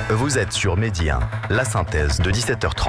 Vous êtes sur Midi 1, la synthèse de 17h30.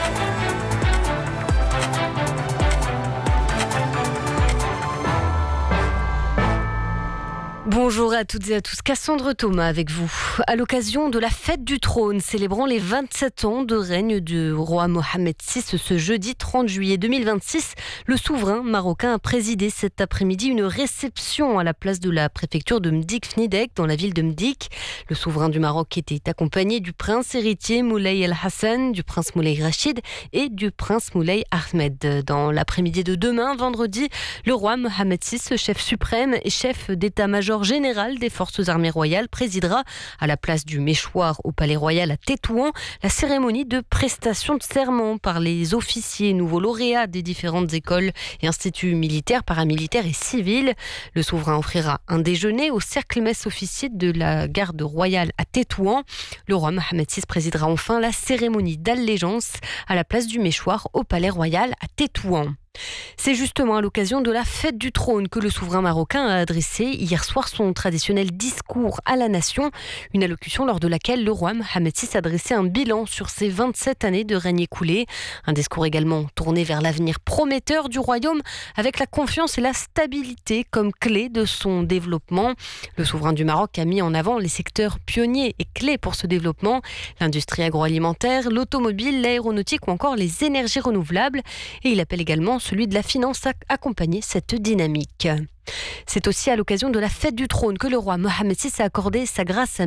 Bonjour à toutes et à tous, Cassandre Thomas avec vous. À l'occasion de la fête du trône célébrant les 27 ans de règne du roi Mohamed VI ce jeudi 30 juillet 2026, le souverain marocain a présidé cet après-midi une réception à la place de la préfecture de Mdik-Fnidek dans la ville de Mdik. Le souverain du Maroc était accompagné du prince héritier Moulay El Hassan, du prince Moulay Rachid et du prince Moulay Ahmed. Dans l'après-midi de demain, vendredi, le roi Mohamed VI, chef suprême et chef d'état-major général des forces armées royales, présidera à la place du Méchoir au Palais Royal à Tétouan la cérémonie de prestation de serment par les officiers nouveaux lauréats des différentes écoles et instituts militaires, paramilitaires et civils. Le souverain offrira un déjeuner au cercle-messe officier de la garde royale à Tétouan. Le roi Mohamed VI présidera enfin la cérémonie d'allégeance à la place du Méchoir au Palais Royal à Tétouan. C'est justement à l'occasion de la fête du trône que le souverain marocain a adressé hier soir son traditionnel discours à la nation, une allocution lors de laquelle le roi Mohamed VI a dressé un bilan sur ses 27 années de règne écoulé. Un discours également tourné vers l'avenir prometteur du royaume avec la confiance et la stabilité comme clé de son développement. Le souverain du Maroc a mis en avant les secteurs pionniers et clés pour ce développement, l'industrie agroalimentaire, l'automobile, l'aéronautique ou encore les énergies renouvelables, et il appelle également celui de la finance à accompagner cette dynamique. C'est aussi à l'occasion de la fête du trône que le roi Mohamed VI a accordé sa grâce à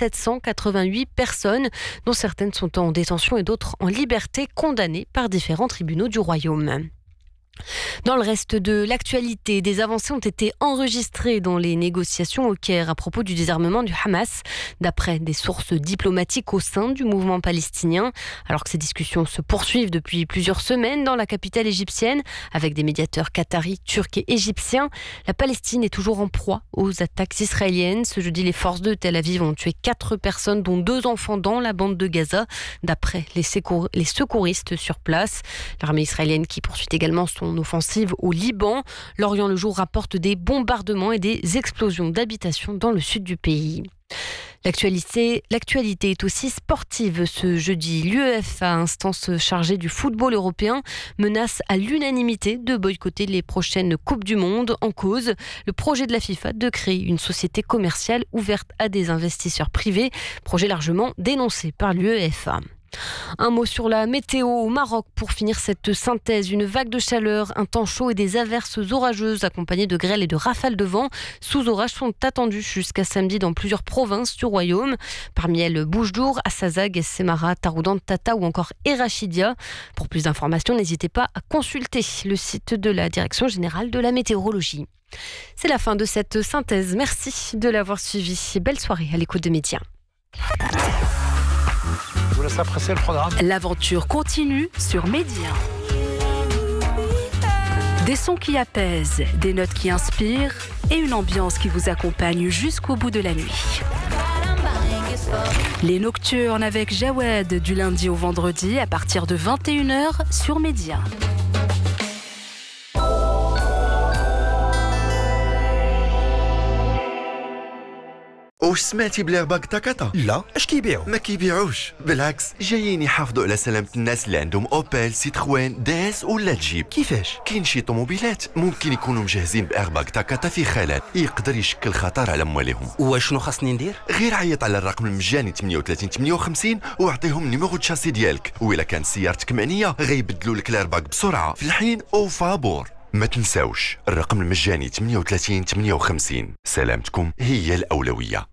1788 personnes, dont certaines sont en détention et d'autres en liberté, condamnées par différents tribunaux du royaume. Dans le reste de l'actualité, des avancées ont été enregistrées dans les négociations au Caire à propos du désarmement du Hamas, d'après des sources diplomatiques au sein du mouvement palestinien. Alors que ces discussions se poursuivent depuis plusieurs semaines dans la capitale égyptienne, avec des médiateurs qataris, turcs et égyptiens, la Palestine est toujours en proie aux attaques israéliennes. Ce jeudi, les forces de Tel Aviv ont tué 4 personnes, dont 2 enfants dans la bande de Gaza, d'après les secouristes sur place. L'armée israélienne qui poursuit également son offensive au Liban. L'Orient le jour rapporte des bombardements et des explosions d'habitations dans le sud du pays. L'actualité est aussi sportive ce jeudi. L'UEFA, instance chargée du football européen, menace à l'unanimité de boycotter les prochaines Coupes du Monde. En cause, le projet de la FIFA de créer une société commerciale ouverte à des investisseurs privés, projet largement dénoncé par l'UEFA. Un mot sur la météo au Maroc pour finir cette synthèse. Une vague de chaleur, un temps chaud et des averses orageuses accompagnées de grêles et de rafales de vent sous orage sont attendus jusqu'à samedi dans plusieurs provinces du royaume. Parmi elles, Boujdour, Assazag, Semara, Taroudan, Tata ou encore Erachidia. Pour plus d'informations, n'hésitez pas à consulter le site de la Direction générale de la météorologie. C'est la fin de cette synthèse. Merci de l'avoir suivi. Belle soirée à l'écoute de Média. Je vous laisse apprécier le programme. L'aventure continue sur Média. Des sons qui apaisent, des notes qui inspirent et une ambiance qui vous accompagne jusqu'au bout de la nuit. Les Nocturnes avec Jawed du lundi au vendredi à partir de 21h sur Média. واش سمعتي بلي باك تاكاتا؟ لا اش كيبيعوا؟ ما كيبيعوش، بالعكس جايين يحافظوا على سلامة الناس اللي عندهم اوبيل، سيتروين، داس ولا جيب. كيفاش؟ كاين شي طوموبيلات ممكن يكونوا مجهزين بايرباك تاكاتا في خلال يقدر يشكل خطر على مواليهم. وشنو خاصني ندير؟ غير عيط على الرقم المجاني 38 58 واعطيهم نيميرو الشاسي ديالك، والا كانت سيارتك معنيه غيبدلوا لك الايرباك بسرعه في الحين او فابور. ما تنساوش الرقم المجاني 38 58. سلامتكم هي الأولوية.